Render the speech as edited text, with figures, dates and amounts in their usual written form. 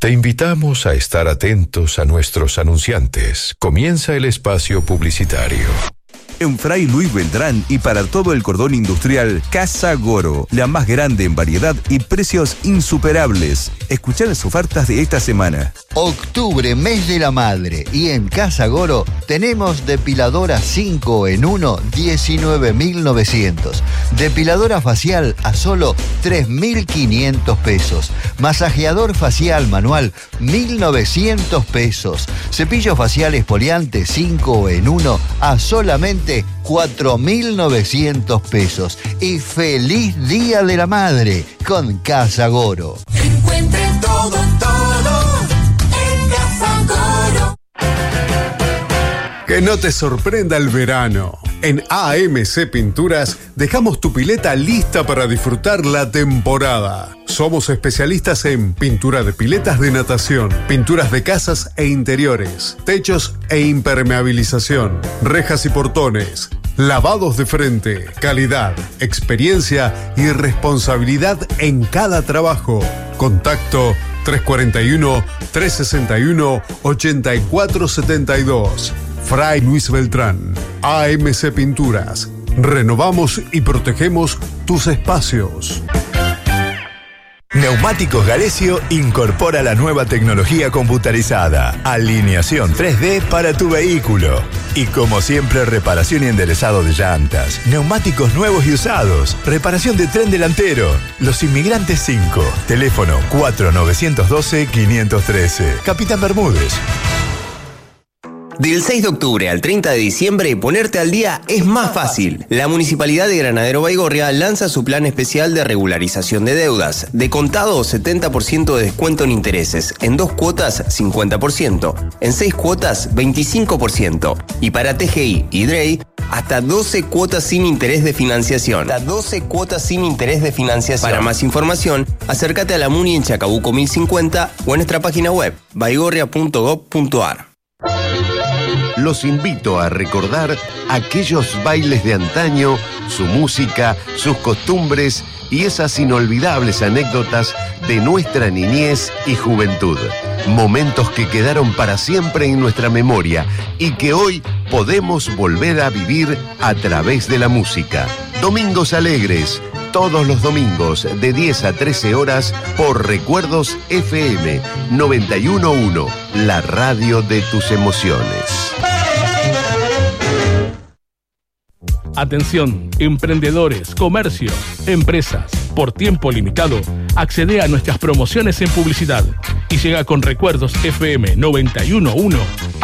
Te invitamos a estar atentos a nuestros anunciantes. Comienza el espacio publicitario. En Fray Luis Beltrán y para todo el cordón industrial, Casa Goro, la más grande en variedad y precios insuperables. Escuchá las ofertas de esta semana. Octubre, mes de la madre, y en Casa Goro tenemos depiladora 5 en 1, 19.900. Depiladora facial a solo 3.500 pesos. Masajeador facial manual, 1.900 pesos. Cepillo facial exfoliante 5 en 1 a solamente 4.900 pesos. Y feliz Día de la Madre con Casa Goro. Encuentre todo en Casa Goro. Que no te sorprenda el verano. En AMC Pinturas dejamos tu pileta lista para disfrutar la temporada. Somos especialistas en pintura de piletas de natación, pinturas de casas e interiores, techos e impermeabilización, rejas y portones, lavados de frente, calidad, experiencia y responsabilidad en cada trabajo. Contacto 341-361-8472. Fray Luis Beltrán, AMC Pinturas. Renovamos y protegemos tus espacios. Neumáticos Galesio incorpora la nueva tecnología computarizada, alineación 3D para tu vehículo. Y como siempre, reparación y enderezado de llantas, neumáticos nuevos y usados, reparación de tren delantero. Los Inmigrantes 5, teléfono 4912-513, Capitán Bermúdez. Del 6 de octubre al 30 de diciembre, ponerte al día es más fácil. La Municipalidad de Granadero Baigorria lanza su plan especial de regularización de deudas. De contado, 70% de descuento en intereses. En 2 cuotas, 50%. En 6 cuotas, 25%. Y para TGI y DREI, hasta 12 cuotas sin interés de financiación. Para más información, acércate a la Muni en Chacabuco 1050 o en nuestra página web, baigorria.gov.ar. Los invito a recordar aquellos bailes de antaño, su música, sus costumbres y esas inolvidables anécdotas de nuestra niñez y juventud. Momentos que quedaron para siempre en nuestra memoria y que hoy podemos volver a vivir a través de la música. Domingos Alegres, todos los domingos de 10 a 13 horas por Recuerdos FM 91.1, la radio de tus emociones. Atención, emprendedores, comercios, empresas. Por tiempo limitado, accede a nuestras promociones en publicidad y llega con Recuerdos FM 91.1